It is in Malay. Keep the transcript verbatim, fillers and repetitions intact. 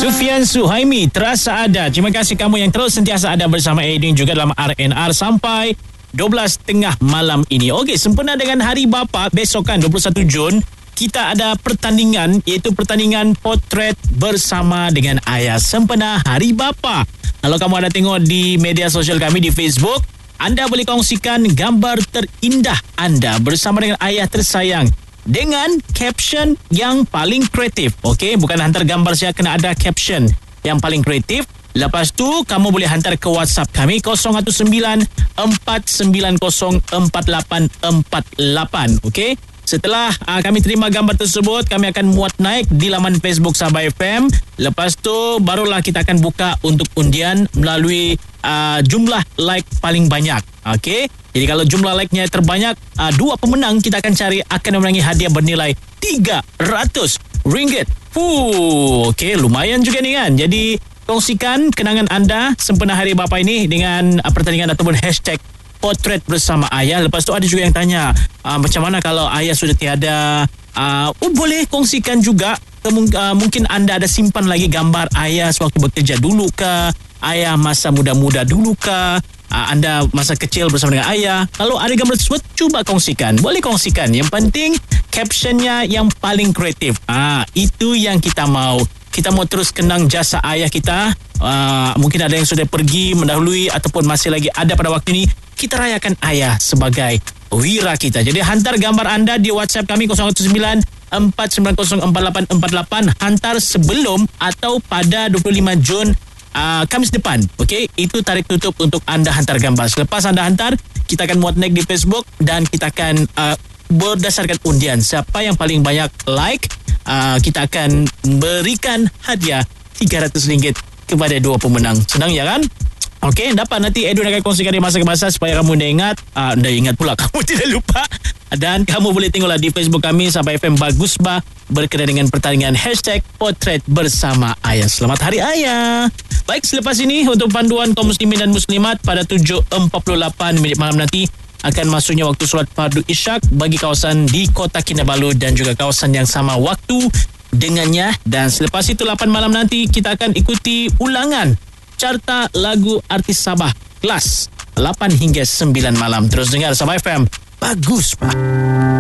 Sufian Suhaimi, Terasa Ada. Terima kasih kamu yang terus sentiasa ada bersama Aidin juga dalam R N R sampai dua belas tengah malam ini. Okey, sempena dengan Hari Bapa besokan dua puluh satu Jun, kita ada pertandingan, iaitu pertandingan potret bersama dengan ayah sempena Hari Bapa. Kalau kamu ada tengok di media sosial kami di Facebook, anda boleh kongsikan gambar terindah anda bersama dengan ayah tersayang dengan caption yang paling kreatif. Okey, bukan hantar gambar saja, kena ada caption yang paling kreatif. Lepas tu kamu boleh hantar ke WhatsApp kami kosong satu sembilan empat sembilan kosong empat lapan empat lapan. Okey, setelah uh, kami terima gambar tersebut, kami akan muat naik di laman Facebook Sabah F M. Lepas tu barulah kita akan buka untuk undian melalui uh, jumlah like paling banyak. Okey, jadi kalau jumlah like-nya terbanyak, uh, dua pemenang kita akan cari akan memenangi hadiah bernilai tiga ratus ringgit. Fuh, okey, lumayan juga ni kan. Jadi kongsikan kenangan anda sempena Hari Bapa ini dengan uh, pertandingan ataupun hashtag potret bersama ayah. Lepas tu ada juga yang tanya, uh, macam mana kalau ayah sudah tiada? Uh, oh, boleh kongsikan juga. Kemung, uh, mungkin anda ada simpan lagi gambar ayah sewaktu bekerja dulu ke, ayah masa muda-muda dulu ke, uh, anda masa kecil bersama dengan ayah. Kalau ada gambar tersebut, cuba kongsikan. Boleh kongsikan. Yang penting captionnya yang paling kreatif. Ah, itu yang kita mau. Kita mau terus kenang jasa ayah kita. Uh, mungkin ada yang sudah pergi mendahului ataupun masih lagi ada pada waktu ini. Kita rayakan ayah sebagai wira kita. Jadi hantar gambar anda di WhatsApp kami kosong satu sembilan empat sembilan kosong empat lapan empat lapan. Hantar sebelum atau pada dua puluh lima Jun uh, Khamis depan. Okey, itu tarikh tutup untuk anda hantar gambar. Selepas anda hantar, kita akan muat naik di Facebook dan kita akan uh, berdasarkan undian siapa yang paling banyak like, uh, kita akan berikan hadiah tiga ratus ringgit kepada dua pemenang. Senang ya kan? Okey, dapat nanti Edu akan kongsikan di masa ke masa supaya kamu dah ingat. Uh, dah ingat pula, kamu tidak lupa. Dan kamu boleh tengoklah di Facebook kami Sabah F M Bagus Bah berkenaan dengan pertandingan hashtag potret bersama ayah. Selamat Hari Ayah. Baik, selepas ini untuk panduan kaum muslimin dan muslimat pada tujuh empat puluh lapan minit malam nanti akan masuknya waktu solat fardu isyak bagi kawasan di Kota Kinabalu dan juga kawasan yang sama waktu dengannya. Dan selepas itu lapan malam nanti kita akan ikuti ulangan carta lagu artis Sabah kelas lapan hingga sembilan malam. Terus dengar Sabah F M Bagus Bah.